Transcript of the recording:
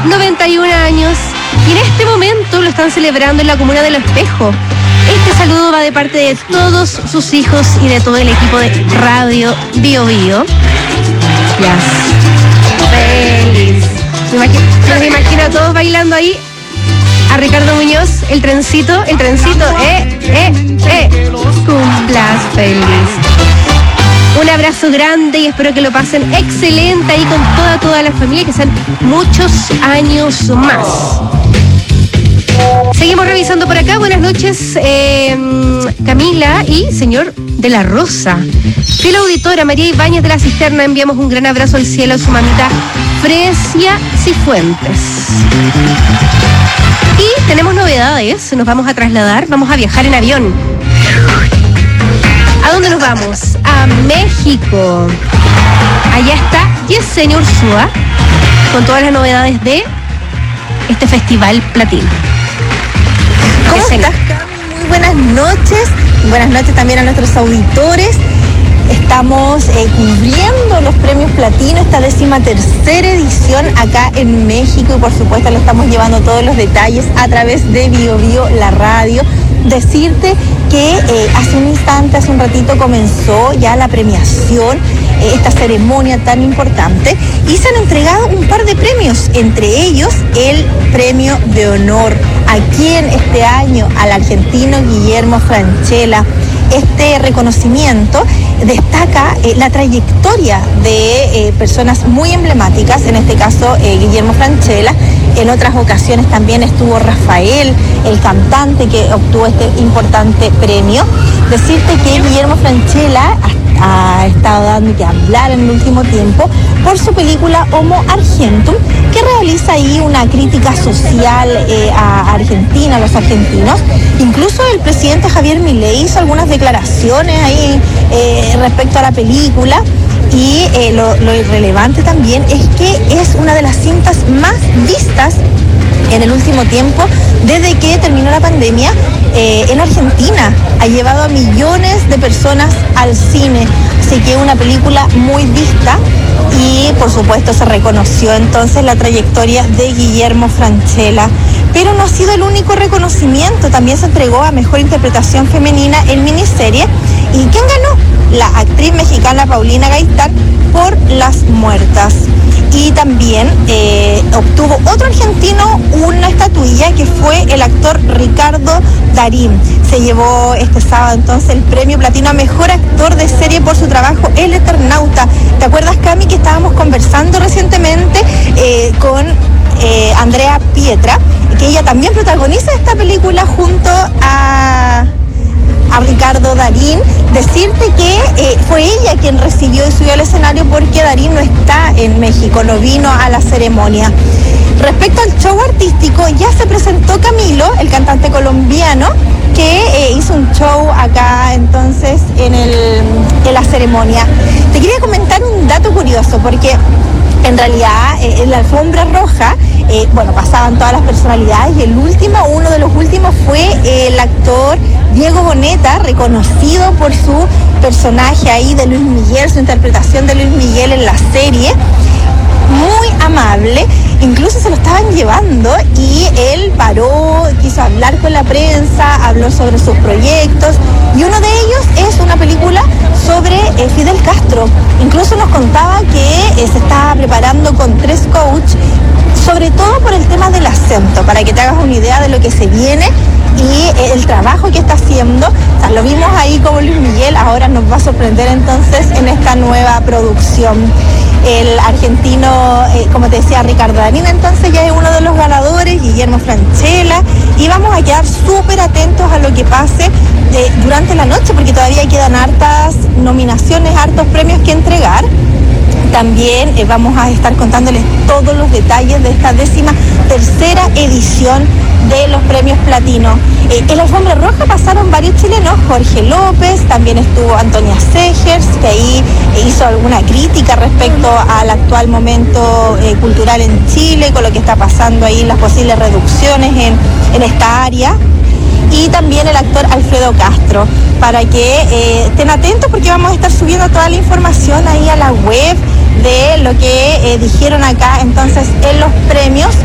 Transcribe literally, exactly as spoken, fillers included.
noventa y un años y en este momento lo están celebrando en la comuna de Lo Espejo. Este saludo va de parte de todos sus hijos y de todo el equipo de Radio Bio Bio. Yes. Feliz. Me imagino, me imagino a todos bailando ahí. A Ricardo Muñoz, el trencito, el trencito, eh, eh, eh. Cumplas feliz. Un abrazo grande y espero que lo pasen excelente ahí con toda, toda la familia, que sean muchos años más. Seguimos revisando por acá. Buenas noches, eh, Camila y señor de la Rosa. Fiel auditora María Ibáñez de la Cisterna, enviamos un gran abrazo al cielo a su mamita Fresia Cifuentes. Y tenemos novedades, nos vamos a trasladar, vamos a viajar en avión. ¿A dónde nos vamos? A México. Allá está Yesenia Ursúa con todas las novedades de este festival platino. ¿Cómo Yesenia. estás, Cami? Muy buenas noches. Buenas noches también a nuestros auditores. Estamos eh, cubriendo los premios platino, esta décima tercera edición acá en México, y por supuesto le estamos llevando todos los detalles a través de Bio Bio, la radio. Decirte que eh, hace un instante, hace un ratito comenzó ya la premiación, eh, esta ceremonia tan importante, y se han entregado un par de premios, entre ellos el premio de honor. ¿A quién este año? Al argentino Guillermo Francella. Este reconocimiento destaca eh, la trayectoria de eh, personas muy emblemáticas, en este caso eh, Guillermo Francella. En otras ocasiones también estuvo Rafael, el cantante que obtuvo este importante premio. Decirte que Guillermo Francella ha, ha estado dando que hablar en el último tiempo por su película Homo Argentum, que realiza ahí una crítica social eh, a Argentina, a los argentinos. Incluso el presidente Javier Milei hizo algunas declaraciones ahí eh, respecto a la película. Y eh, lo, lo irrelevante también es que es una de las cintas más vistas en el último tiempo desde que terminó la pandemia eh, en Argentina. Ha llevado a millones de personas al cine, así que es una película muy vista, y por supuesto se reconoció entonces la trayectoria de Guillermo Francella. Pero no ha sido el único reconocimiento, también se entregó a Mejor Interpretación Femenina en Miniserie. ¿Y quién ganó? La actriz mexicana Paulina Gaitán por Las Muertas. Y también eh, obtuvo otro argentino una estatuilla, que fue el actor Ricardo Darín. Se llevó este sábado entonces el premio platino a Mejor Actor de Serie por su trabajo El Eternauta. ¿Te acuerdas, Cami, que estábamos conversando recientemente eh, con eh, Andrea Pietra, que ella también protagoniza esta película junto a... a Ricardo Darín? Decirte que eh, fue ella quien recibió y subió al escenario, porque Darín no está en México, no vino a la ceremonia. Respecto al show artístico, ya se presentó Camilo, el cantante colombiano, que eh, hizo un show acá entonces en, el, en la ceremonia. Te quería comentar un dato curioso, porque en realidad eh, en la alfombra roja, eh, bueno, pasaban todas las personalidades, y el último, uno de los últimos fue eh, el actor Diego Boneta, reconocido por su personaje ahí de Luis Miguel, su interpretación de Luis Miguel en la serie. Muy amable, incluso se lo estaban llevando y él paró, quiso hablar con la prensa, habló sobre sus proyectos, y uno de ellos es una película sobre eh, Fidel Castro. Incluso nos contaba que eh, se estaba preparando con tres coaches, sobre todo por el tema del acento, para que te hagas una idea de lo que se viene y eh, el trabajo que está haciendo. O sea, lo vimos ahí como Luis Miguel, ahora nos va a sorprender entonces en esta nueva producción. El argentino, eh, como te decía, Ricardo Darín, entonces ya es uno de los ganadores, Guillermo Francella, y vamos a quedar súper atentos a lo que pase eh, durante la noche, porque todavía quedan hartas nominaciones, hartos premios que entregar. También eh, vamos a estar contándoles todos los detalles de esta décima tercera edición de los premios platino. Eh, en la alfombra roja pasaron varios chilenos, Jorge López, también estuvo Antonia Segers, que ahí hizo alguna crítica respecto al actual momento eh, cultural en Chile, con lo que está pasando ahí, las posibles reducciones en, en esta área. Y también el actor Alfredo Castro, para que eh, estén atentos, porque vamos a estar subiendo toda la información ahí a la web de lo que eh, dijeron acá entonces en los premios.